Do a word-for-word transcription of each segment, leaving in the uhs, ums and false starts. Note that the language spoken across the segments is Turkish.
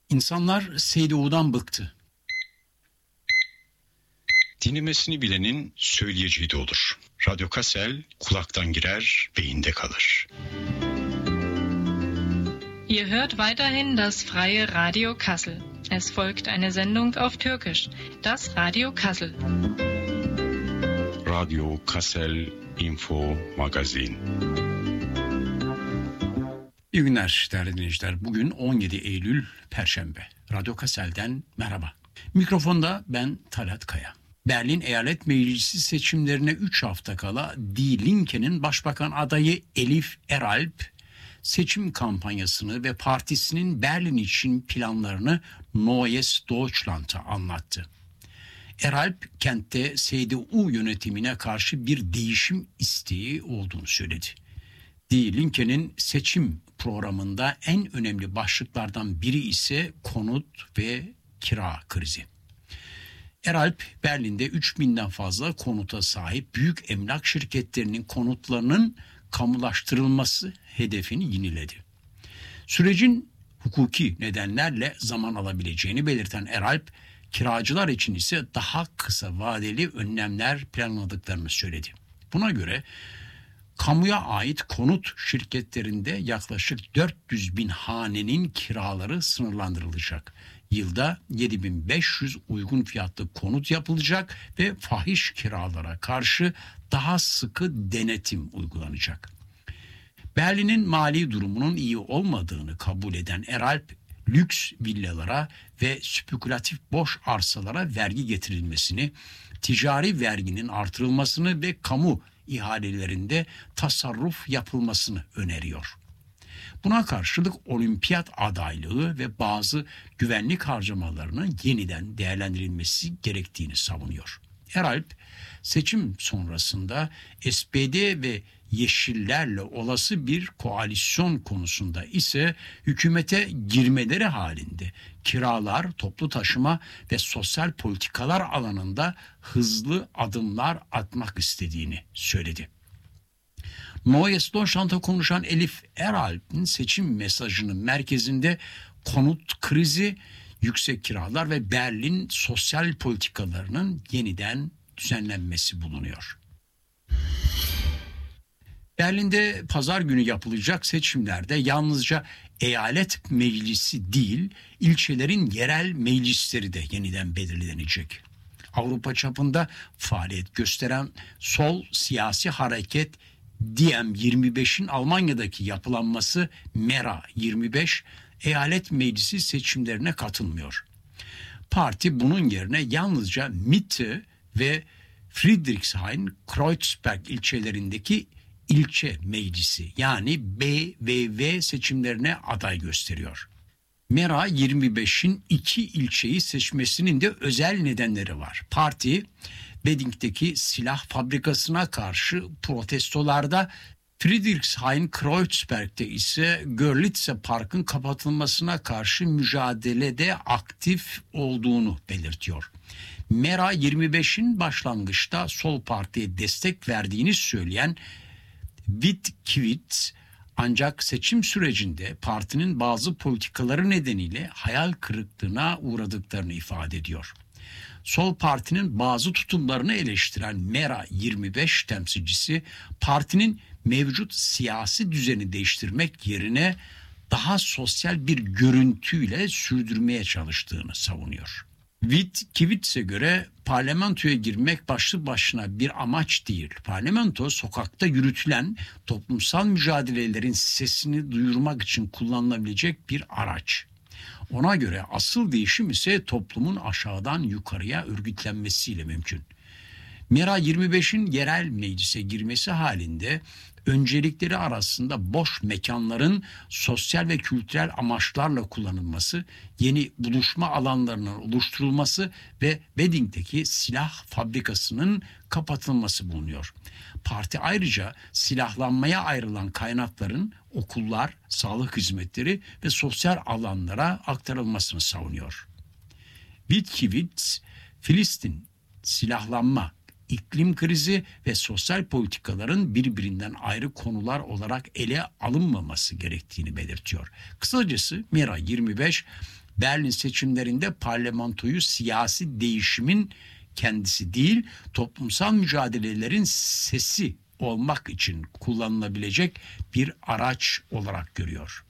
İnsanlar S D O'dan bıktı. Dinlemesini bilenin söyleyeceği de olur. Radyo Kassel kulaktan girer, beyinde kalır. Ihr hört weiterhin das freie Radio Kassel. Es folgt eine Sendung auf Türkisch, das Radio Kassel. Radio Kassel Info Magazin. İyi günler değerli dinleyiciler. Bugün on yedi Eylül Perşembe. Radyo Kassel'den merhaba. Mikrofonda ben Talat Kaya. Berlin Eyalet Meclisi seçimlerine üç hafta kala Die Linke'nin başbakan adayı Elif Eralp, seçim kampanyasını ve partisinin Berlin için planlarını Neues Deutschland'a anlattı. Eralp, kentte S D U yönetimine karşı bir değişim isteği olduğunu söyledi. Die Linke'nin seçim programında en önemli başlıklardan biri ise konut ve kira krizi. Eralp, Berlin'de üç binden fazla konuta sahip büyük emlak şirketlerinin konutlarının kamulaştırılması hedefini yineledi. Sürecin hukuki nedenlerle zaman alabileceğini belirten Eralp, kiracılar için ise daha kısa vadeli önlemler planladıklarını söyledi. Buna göre kamuya ait konut şirketlerinde yaklaşık dört yüz bin hanenin kiraları sınırlandırılacak. Yılda yedi bin beş yüz uygun fiyatlı konut yapılacak ve fahiş kiralara karşı daha sıkı denetim uygulanacak. Berlin'in mali durumunun iyi olmadığını kabul eden Eralp, lüks villalara ve spekülatif boş arsalara vergi getirilmesini, ticari verginin artırılmasını ve kamu ihalelerinde tasarruf yapılmasını öneriyor. Buna karşılık olimpiyat adaylığı ve bazı güvenlik harcamalarının yeniden değerlendirilmesi gerektiğini savunuyor. Eralp, seçim sonrasında S P D ve Yeşillerle olası bir koalisyon konusunda ise hükümete girmeleri halinde kiralar, toplu taşıma ve sosyal politikalar alanında hızlı adımlar atmak istediğini söyledi. Neues Deutschland'a konuşan Elif Eralp'in seçim mesajının merkezinde konut krizi, yüksek kiralar ve Berlin sosyal politikalarının yeniden düzenlenmesi bulunuyor. Berlin'de pazar günü yapılacak seçimlerde yalnızca eyalet meclisi değil, ilçelerin yerel meclisleri de yeniden belirlenecek. Avrupa çapında faaliyet gösteren sol siyasi hareket D M yirmi beşin Almanya'daki yapılanması Mera yirmi beş eyalet meclisi seçimlerine katılmıyor. Parti bunun yerine yalnızca Mitte ve Friedrichshain-Kreuzberg ilçelerindeki ilçe meclisi yani B ve V seçimlerine aday gösteriyor. Mera yirmi beşin iki ilçeyi seçmesinin de özel nedenleri var. Parti, Beding'deki silah fabrikasına karşı protestolarda, Friedrichshain-Kreuzberg'de ise Görlitze Park'ın kapatılmasına karşı mücadelede aktif olduğunu belirtiyor. Mera yirmi beşin başlangıçta sol partiye destek verdiğini söyleyen Witt-Kivitz, ancak seçim sürecinde partinin bazı politikaları nedeniyle hayal kırıklığına uğradıklarını ifade ediyor. Sol partinin bazı tutumlarını eleştiren Mera yirmi beş temsilcisi, partinin mevcut siyasi düzeni değiştirmek yerine daha sosyal bir görüntüyle sürdürmeye çalıştığını savunuyor. Witt-Kivitz'e göre parlamentoya girmek başlı başına bir amaç değil. Parlamento, sokakta yürütülen toplumsal mücadelelerin sesini duyurmak için kullanılabilecek bir araç. Ona göre asıl değişim ise toplumun aşağıdan yukarıya örgütlenmesiyle mümkün. Mera yirmi beşin yerel meclise girmesi halinde öncelikleri arasında boş mekanların sosyal ve kültürel amaçlarla kullanılması, yeni buluşma alanlarının oluşturulması ve Beding'deki silah fabrikasının kapatılması bulunuyor. Parti ayrıca silahlanmaya ayrılan kaynakların okullar, sağlık hizmetleri ve sosyal alanlara aktarılmasını savunuyor. Witt-Kivitz, Filistin, silahlanma, iklim krizi ve sosyal politikaların birbirinden ayrı konular olarak ele alınmaması gerektiğini belirtiyor. Kısacası Mera yirmi beş, Berlin seçimlerinde parlamentoyu siyasi değişimin kendisi değil, toplumsal mücadelelerin sesi olmak için kullanılabilecek bir araç olarak görüyor.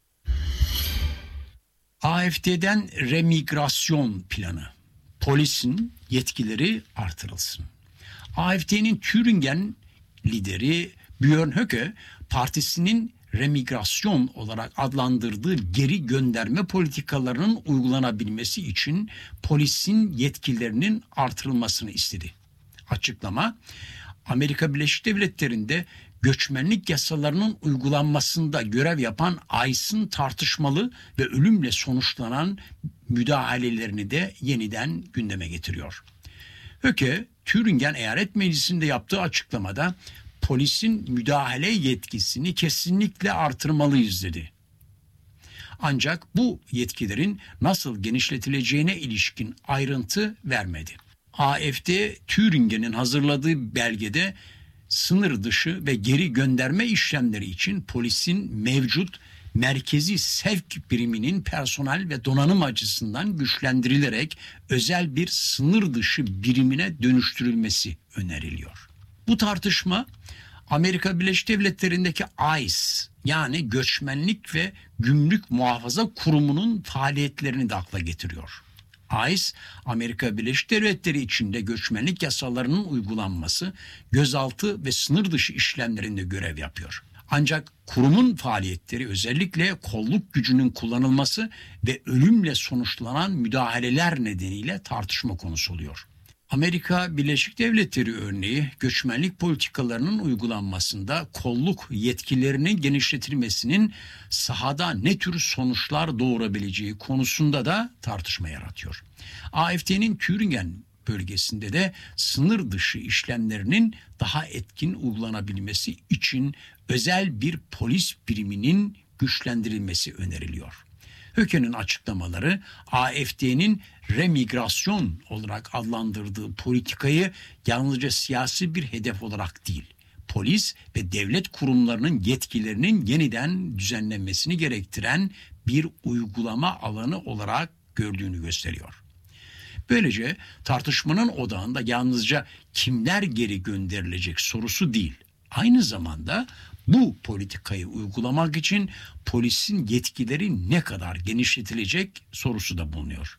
A F D'den remigrasyon planı. Polisin yetkileri artırılsın. A F D'nin Thüringen lideri Björn Höcke, partisinin remigrasyon olarak adlandırdığı geri gönderme politikalarının uygulanabilmesi için polisin yetkilerinin artırılmasını istedi. Açıklama, Amerika Birleşik Devletleri'nde göçmenlik yasalarının uygulanmasında görev yapan I C E'ın tartışmalı ve ölümle sonuçlanan müdahalelerini de yeniden gündeme getiriyor. Höcke, Thüringen Eyalet Meclisi'nde yaptığı açıklamada polisin müdahale yetkisini kesinlikle artırmalıyız dedi. Ancak bu yetkilerin nasıl genişletileceğine ilişkin ayrıntı vermedi. A F D, Thüringen'in hazırladığı belgede sınır dışı ve geri gönderme işlemleri için polisin mevcut merkezi sevk biriminin personel ve donanım açısından güçlendirilerek özel bir sınır dışı birimine dönüştürülmesi öneriliyor. Bu tartışma Amerika Birleşik Devletleri'ndeki I C E yani Göçmenlik ve Gümrük Muhafaza Kurumu'nun faaliyetlerini de akla getiriyor. I C E, Amerika Birleşik Devletleri içinde göçmenlik yasalarının uygulanması, gözaltı ve sınır dışı işlemlerinde görev yapıyor. Ancak kurumun faaliyetleri özellikle kolluk gücünün kullanılması ve ölümle sonuçlanan müdahaleler nedeniyle tartışma konusu oluyor. Amerika Birleşik Devletleri örneği göçmenlik politikalarının uygulanmasında kolluk yetkilerinin genişletilmesinin sahada ne tür sonuçlar doğurabileceği konusunda da tartışma yaratıyor. A F D'nin Thüringen bölgesinde de sınır dışı işlemlerinin daha etkin uygulanabilmesi için özel bir polis biriminin güçlendirilmesi öneriliyor. Höcke'nin açıklamaları A F D'nin remigrasyon olarak adlandırdığı politikayı yalnızca siyasi bir hedef olarak değil, polis ve devlet kurumlarının yetkilerinin yeniden düzenlenmesini gerektiren bir uygulama alanı olarak gördüğünü gösteriyor. Böylece tartışmanın odağında yalnızca kimler geri gönderilecek sorusu değil, aynı zamanda bu politikayı uygulamak için polisin yetkileri ne kadar genişletilecek sorusu da bulunuyor.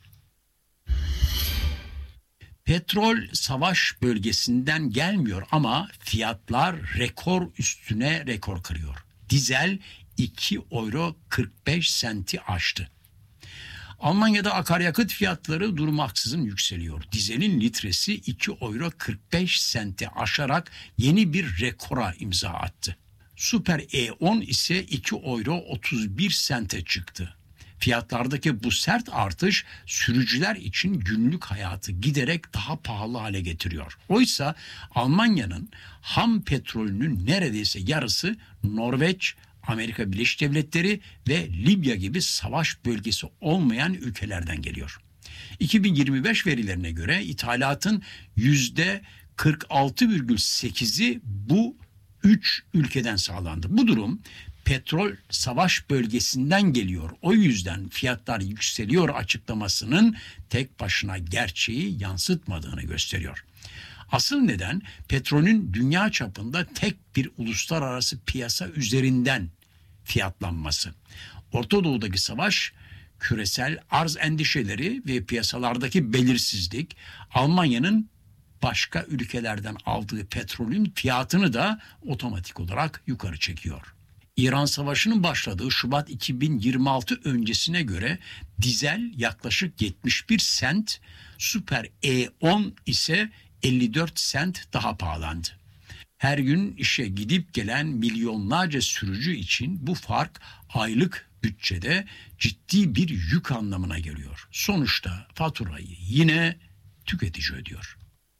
Petrol savaş bölgesinden gelmiyor ama fiyatlar rekor üstüne rekor kırıyor. Dizel iki euro kırk beş senti aştı. Almanya'da akaryakıt fiyatları durmaksızın yükseliyor. Dizelin litresi iki euro kırk beş senti aşarak yeni bir rekora imza attı. Super E on ise iki euro otuz bir sente çıktı. Fiyatlardaki bu sert artış sürücüler için günlük hayatı giderek daha pahalı hale getiriyor. Oysa Almanya'nın ham petrolünün neredeyse yarısı Norveç, Amerika Birleşik Devletleri ve Libya gibi savaş bölgesi olmayan ülkelerden geliyor. iki bin yirmi beş verilerine göre ithalatın yüzde kırk altı virgül sekizi bu üç ülkeden sağlandı. Bu durum petrol savaş bölgesinden geliyor. O yüzden fiyatlar yükseliyor açıklamasının tek başına gerçeği yansıtmadığını gösteriyor. Asıl neden petrolün dünya çapında tek bir uluslararası piyasa üzerinden fiyatlanması. Orta Doğu'daki savaş, küresel arz endişeleri ve piyasalardaki belirsizlik Almanya'nın başka ülkelerden aldığı petrolün fiyatını da otomatik olarak yukarı çekiyor. İran Savaşı'nın başladığı Şubat iki bin yirmi altı öncesine göre dizel yaklaşık yetmiş bir sent, Super E on ise elli dört sent daha pahalandı. Her gün işe gidip gelen milyonlarca sürücü için bu fark aylık bütçede ciddi bir yük anlamına geliyor. Sonuçta faturayı yine tüketici ödüyor.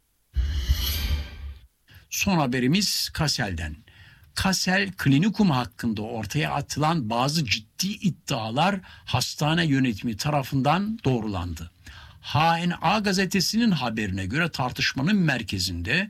Son haberimiz Kassel'den. Kassel Klinikum hakkında ortaya atılan bazı ciddi iddialar hastane yönetimi tarafından doğrulandı. H N A gazetesinin haberine göre tartışmanın merkezinde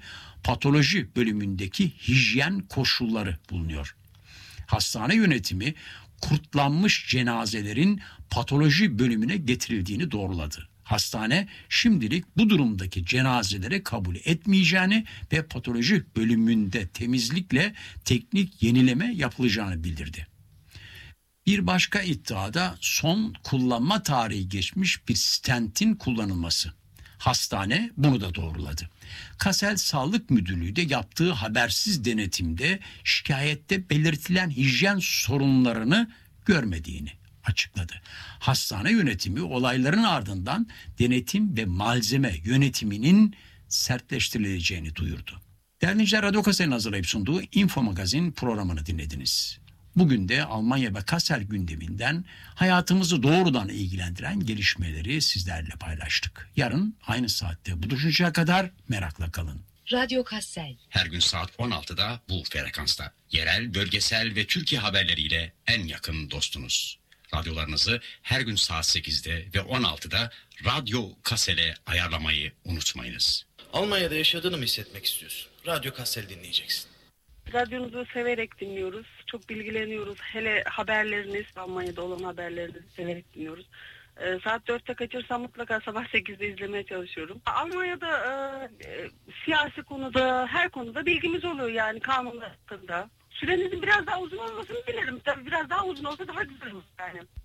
patoloji bölümündeki hijyen koşulları bulunuyor. Hastane yönetimi kurtlanmış cenazelerin patoloji bölümüne getirildiğini doğruladı. Hastane şimdilik bu durumdaki cenazeleri kabul etmeyeceğini ve patoloji bölümünde temizlikle teknik yenileme yapılacağını bildirdi. Bir başka iddiada son kullanma tarihi geçmiş bir stentin kullanılması. Hastane bunu da doğruladı. Kassel Sağlık Müdürlüğü de yaptığı habersiz denetimde şikayette belirtilen hijyen sorunlarını görmediğini açıkladı. Hastane yönetimi olayların ardından denetim ve malzeme yönetiminin sertleştirileceğini duyurdu. Değerli dinleyiciler, Radyo Kassel'in hazırlayıp sunduğu Info Magazin programını dinlediniz. Bugün de Almanya ve Kassel gündeminden hayatımızı doğrudan ilgilendiren gelişmeleri sizlerle paylaştık. Yarın aynı saatte buluşuncaya kadar merakla kalın. Radyo Kassel. Her gün saat on altıda bu frekansta. Yerel, bölgesel ve Türkiye haberleriyle en yakın dostunuz. Radyolarınızı her gün saat sekizde ve on altıda Radyo Kassel'e ayarlamayı unutmayınız. Almanya'da yaşadığını mı hissetmek istiyorsun? Radyo Kassel dinleyeceksin. Radyonuzu severek dinliyoruz. Çok bilgileniyoruz. Hele haberleriniz, Almanya'da olan haberlerinizi severek dinliyoruz. Ee, saat dörtte kaçırsam mutlaka sabah sekizde izlemeye çalışıyorum. Almanya'da e, e, siyasi konuda, her konuda bilgimiz oluyor yani kanunlar hakkında. Sürenizin biraz daha uzun olmasını dilerim. Tabii biraz daha uzun olsa daha güzel olur yani.